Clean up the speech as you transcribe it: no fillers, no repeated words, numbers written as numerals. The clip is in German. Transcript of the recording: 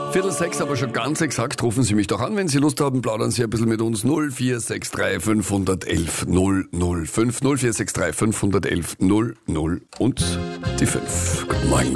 5:45, aber schon ganz exakt. Rufen Sie mich doch an, wenn Sie Lust haben. Plaudern Sie ein bisschen mit uns. 0463 511 005. 0463 511 00 und die 5. Guten Morgen.